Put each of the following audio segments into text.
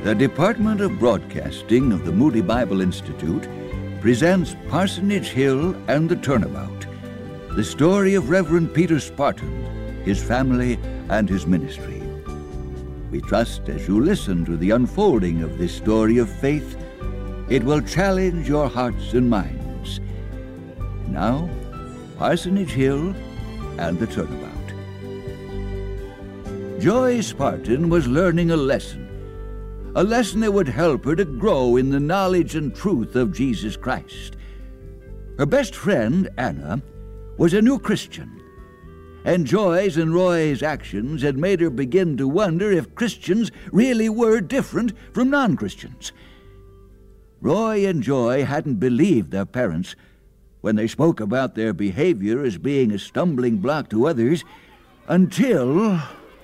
The Department of Broadcasting of the Moody Bible Institute presents Parsonage Hill and the Turnabout, the story of Reverend Peter Spartan, his family, and his ministry. We trust as you listen to the unfolding of this story of faith, it will challenge your hearts and minds. Now, Parsonage Hill and the Turnabout. Joy Spartan was learning a lesson that would help her to grow in the knowledge and truth of Jesus Christ. Her best friend, Anna, was a new Christian, and Joy's and Roy's actions had made her begin to wonder if Christians really were different from non-Christians. Roy and Joy hadn't believed their parents when they spoke about their behavior as being a stumbling block to others until...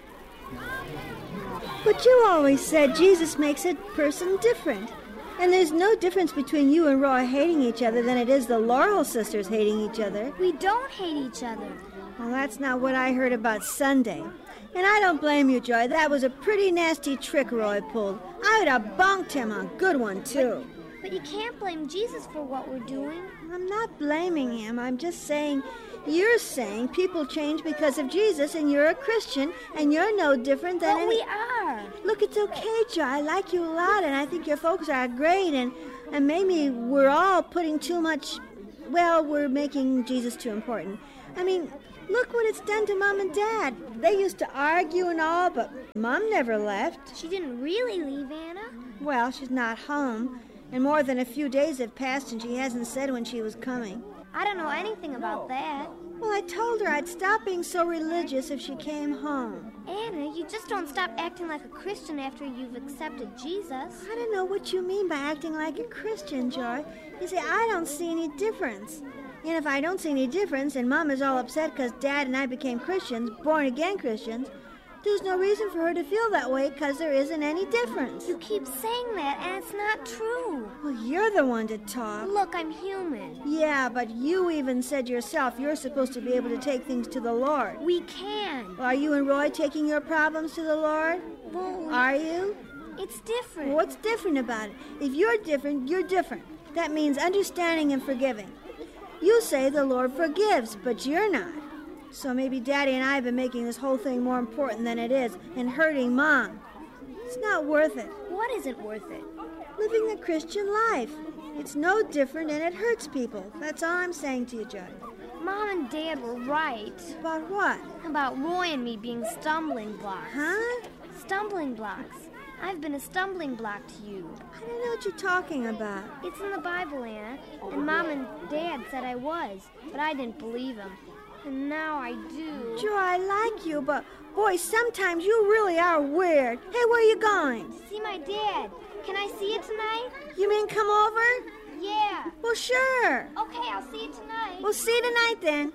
But you always said Jesus makes a person different. And there's no difference between you and Roy hating each other than it is the Laurel sisters hating each other. We don't hate each other. Well, that's not what I heard about Sunday. And I don't blame you, Joy. That was a pretty nasty trick Roy pulled. I would have bonked him a good one, too. But you can't blame Jesus for what we're doing. I'm not blaming him. I'm just saying... You're saying people change because of Jesus, and you're a Christian, and you're no different than But we are. Look, it's okay, Joy. I like you a lot, and I think your folks are great, and maybe we're all putting too much... Well, we're making Jesus too important. I mean, look what it's done to Mom and Dad. They used to argue and all, but Mom never left. She didn't really leave, Anna. Well, she's not home, and more than a few days have passed, and she hasn't said when she was coming. I don't know anything about that. Well, I told her I'd stop being so religious if she came home. Anna, you just don't stop acting like a Christian after you've accepted Jesus. I don't know what you mean by acting like a Christian, Joy. You see, I don't see any difference. And if I don't see any difference and Mom is all upset because Dad and I became Christians, born-again Christians, there's no reason for her to feel that way because there isn't any difference. You keep saying that, and it's not true. Well, you're the one to talk. Look, I'm human. Yeah, but you even said yourself you're supposed to be able to take things to the Lord. We can. Are you and Roy taking your problems to the Lord? Well, are you? It's different. Well, what's different about it? If you're different, you're different. That means understanding and forgiving. You say the Lord forgives, but you're not. So maybe Daddy and I have been making this whole thing more important than it is and hurting Mom. It's not worth it. What isn't worth it? Living the Christian life. It's no different and it hurts people. That's all I'm saying to you, Joy. Mom and Dad were right. About what? About Roy and me being stumbling blocks. Huh? Stumbling blocks. I've been a stumbling block to you. I don't know what you're talking about. It's in the Bible, Anna. And Mom and Dad said I was, but I didn't believe them. And now I do. Joy, I like you, but boy, sometimes you really are weird. Hey, where are you going? See my dad. Can I see it tonight? You mean come over? Yeah. Well, sure. Okay, I'll see you tonight. We'll see you tonight then.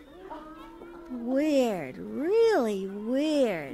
Weird, really weird.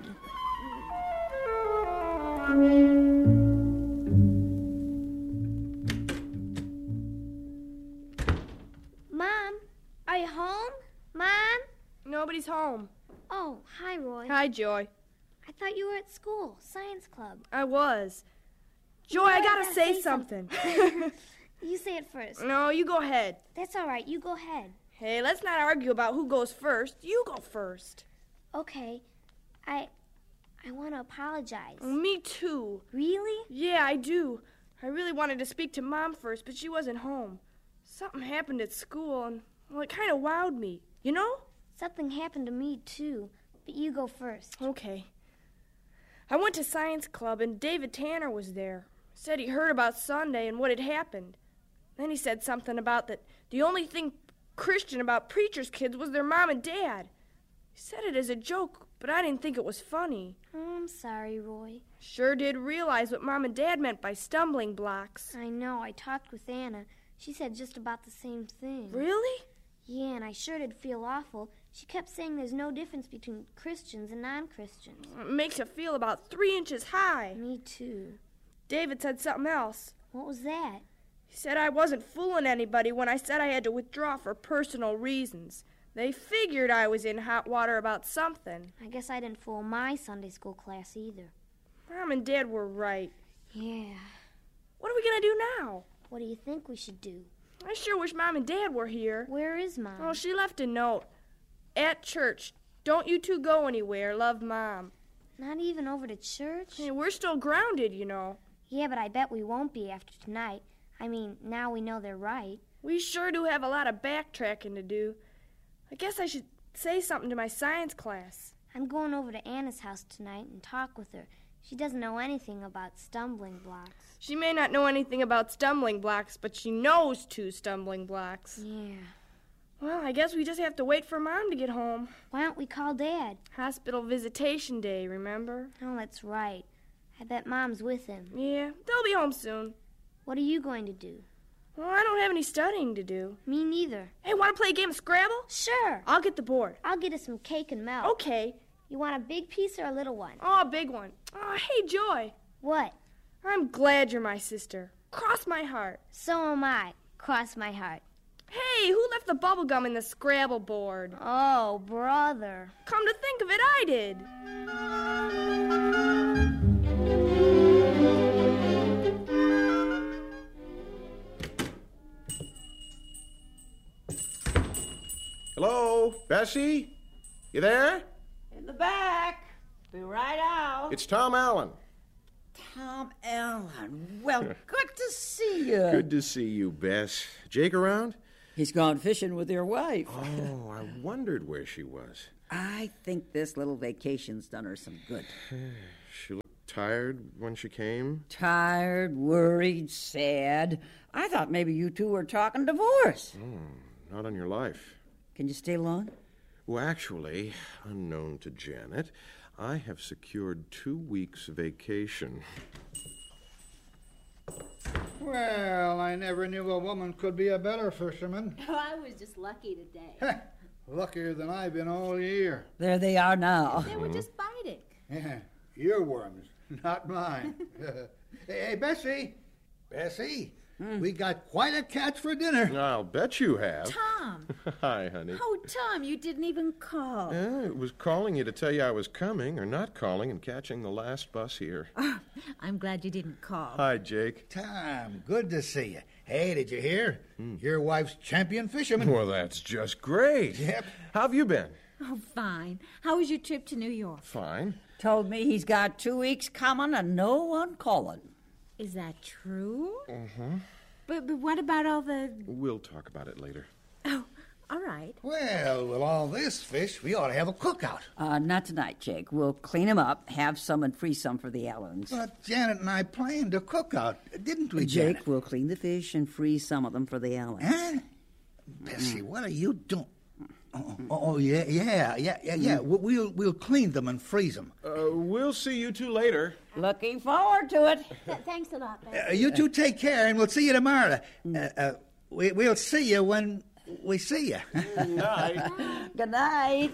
Mom, are you home? Mom? Nobody's home. Oh, hi, Roy. Hi, Joy. I thought you were at school, science club. I was. Joy, I gotta say something. You say it first. No, you go ahead. That's all right. You go ahead. Hey, let's not argue about who goes first. You go first. Okay. I want to apologize. Me too. Really? Yeah, I do. I really wanted to speak to Mom first, but she wasn't home. Something happened at school, and, well, it kind of wowed me. You know? Something happened to me, too. But you go first. Okay. I went to science club, and David Tanner was there. Said he heard about Sunday and what had happened. Then he said something about that the only thing Christian about preachers' kids was their mom and dad. He said it as a joke, but I didn't think it was funny. Oh, I'm sorry, Roy. Sure did realize what Mom and Dad meant by stumbling blocks. I know. I talked with Anna. She said just about the same thing. Really? Yeah, and I sure did feel awful. She kept saying there's no difference between Christians and non-Christians. It makes you feel about 3 inches high. Me too. David said something else. What was that? He said I wasn't fooling anybody when I said I had to withdraw for personal reasons. They figured I was in hot water about something. I guess I didn't fool my Sunday school class either. Mom and Dad were right. Yeah. What are we going to do now? What do you think we should do? I sure wish Mom and Dad were here. Where is Mom? Oh, she left a note. At church. Don't you two go anywhere. Love, Mom. Not even over to church? Hey, we're still grounded, you know. Yeah, but I bet we won't be after tonight. I mean, now we know they're right. We sure do have a lot of backtracking to do. I guess I should say something to my science class. I'm going over to Anna's house tonight and talk with her. She doesn't know anything about stumbling blocks. She may not know anything about stumbling blocks, but she knows 2 stumbling blocks. Yeah. Well, I guess we just have to wait for Mom to get home. Why don't we call Dad? Hospital visitation day, remember? Oh, that's right. I bet Mom's with him. Yeah, they'll be home soon. What are you going to do? Well, I don't have any studying to do. Me neither. Hey, want to play a game of Scrabble? Sure. I'll get the board. I'll get us some cake and milk. Okay. You want a big piece or a little one? Oh, a big one. Oh, hey, Joy. What? I'm glad you're my sister. Cross my heart. So am I. Cross my heart. Hey, who left the bubble gum in the Scrabble board? Oh, brother. Come to think of it, I did. Hello, Bessie? You there? In the back. Be right out. It's Tom Allen. Tom Allen. Well, good to see you. Good to see you, Bess. Jake around? He's gone fishing with your wife. Oh, I wondered where she was. I think this little vacation's done her some good. She looked tired when she came. Tired, worried, sad. I thought maybe you two were talking divorce. Oh, not on your life. Can you stay long? Well, actually, unknown to Janet, I have secured 2 weeks vacation. Well, I never knew a woman could be a better fisherman. Oh, I was just lucky today. Luckier than I've been all year. There they are now. They were just biting. Yeah, earworms, not mine. Hey, Bessie. Bessie, we got quite a catch for dinner. I'll bet you have. Tom. Hi, honey. Oh, Tom, you didn't even call. I was calling you to tell you I was coming, or not calling and catching the last bus here. I'm glad you didn't call. Hi, Jake. Tom, good to see you. Hey, did you hear? Your wife's champion fisherman. Well, that's just great. Yep. How have you been? Oh, fine. How was your trip to New York? Fine. Told me he's got 2 weeks coming and no one calling. Is that true? Uh-huh. But what about all the... We'll talk about it later. Oh, all right. Well, with all this fish, we ought to have a cookout. Not tonight, Jake. We'll clean them up, have some and freeze some for the Allens. But Janet and I planned a cookout, didn't we, Jake Janet? will clean the fish and freeze some of them for the Allens. Huh? Bessie, what are you doing? Oh, yeah. We'll clean them and freeze them. We'll see you two later. Looking forward to it. Thanks a lot, Ben. You two take care, and we'll see you tomorrow. We'll see you when we see you. Good night. Good night.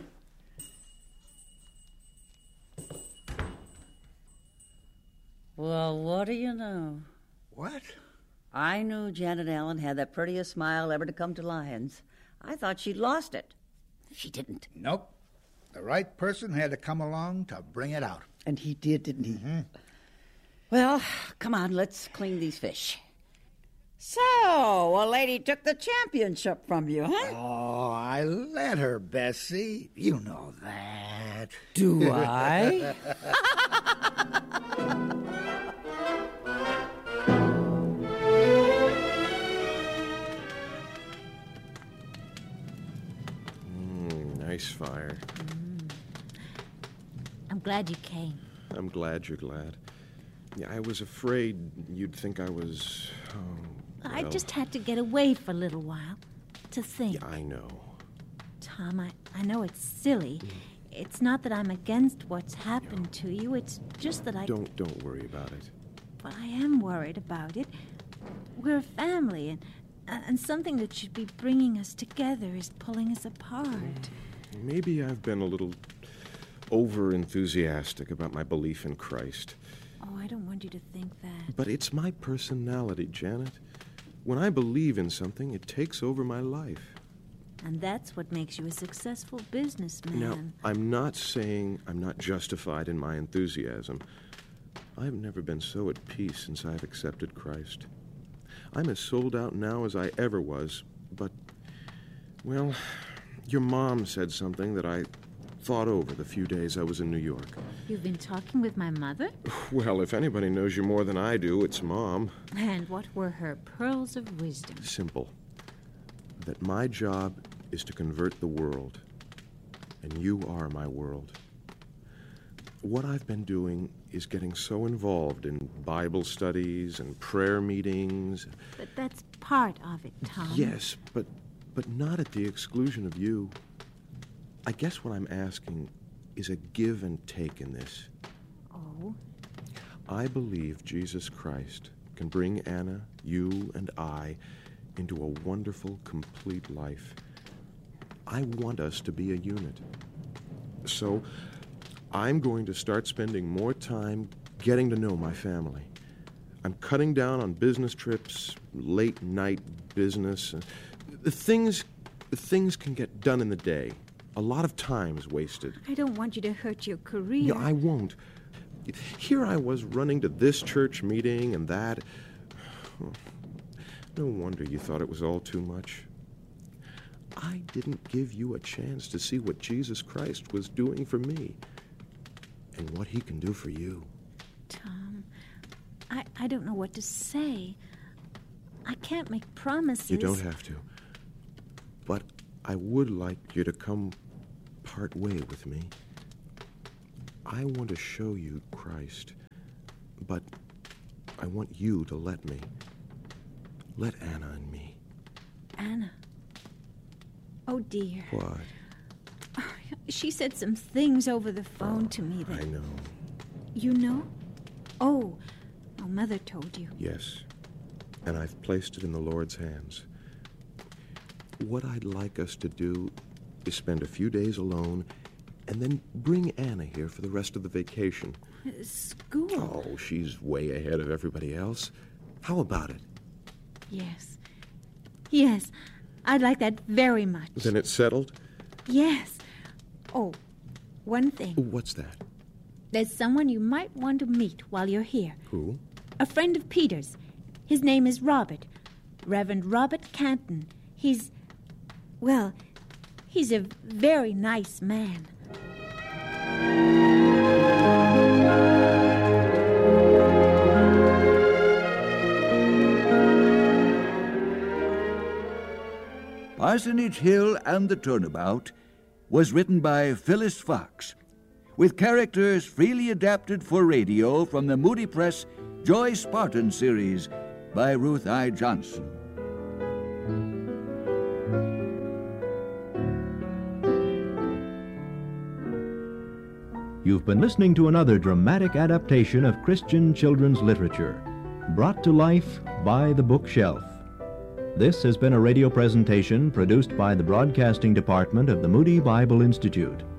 Well, what do you know? What? I knew Janet Allen had the prettiest smile ever to come to Lyons. I thought she'd lost it. She didn't. Nope. The right person had to come along to bring it out. And he did, didn't he? Mm-hmm. Well, come on, let's clean these fish. So, a lady took the championship from you, huh? Oh, I let her, Bessie. You know that. Do I? Nice fire. I'm glad you came. I'm glad you're glad. Yeah, I was afraid you'd think I was... I just had to get away for a little while to think. Yeah, I know. Tom, I know it's silly. It's not that I'm against what's happened to you. It's just that I... Don't worry about it. But I am worried about it. We're a family, and something that should be bringing us together is pulling us apart. Maybe I've been a little over-enthusiastic about my belief in Christ. Oh, I don't want you to think that. But it's my personality, Janet. When I believe in something, it takes over my life. And that's what makes you a successful businessman. Now, I'm not saying I'm not justified in my enthusiasm. I've never been so at peace since I've accepted Christ. I'm as sold out now as I ever was, but, well, your mom said something that I thought over the few days I was in New York. You've been talking with my mother? Well, if anybody knows you more than I do, it's Mom. And what were her pearls of wisdom? Simple. That my job is to convert the world, and you are my world. What I've been doing is getting so involved in Bible studies and prayer meetings. But that's part of it, Tom. Yes, but not at the exclusion of you. I guess what I'm asking is a give and take in this. Oh? I believe Jesus Christ can bring Anna, you, and I into a wonderful, complete life. I want us to be a unit. So, I'm going to start spending more time getting to know my family. I'm cutting down on business trips, late-night business. Things can get done in the day. A lot of time is wasted. I don't want you to hurt your career. Yeah, I won't. Here I was running to this church meeting and that. No wonder you thought it was all too much. I didn't give you a chance to see what Jesus Christ was doing for me and what he can do for you. Tom, I don't know what to say. I can't make promises. You don't have to. But I would like you to come part way with me. I want to show you Christ, but I want you to let me. Let Anna and me. Anna? Oh, dear. What? She said some things over the phone to me that... I know. You know? Oh, Mother told you. Yes, and I've placed it in the Lord's hands. What I'd like us to do is spend a few days alone and then bring Anna here for the rest of the vacation. School? Oh, she's way ahead of everybody else. How about it? Yes. Yes, I'd like that very much. Then it's settled? Yes. Oh, one thing. What's that? There's someone you might want to meet while you're here. Who? A friend of Peter's. His name is Robert. Reverend Robert Canton. He's a very nice man. Parsonage Hill and the Turnabout was written by Phyllis Fox, with characters freely adapted for radio from the Moody Press Joy Spartan series by Ruth I. Johnson. You've been listening to another dramatic adaptation of Christian children's literature, brought to life by The Bookshelf. This has been a radio presentation produced by the Broadcasting Department of the Moody Bible Institute.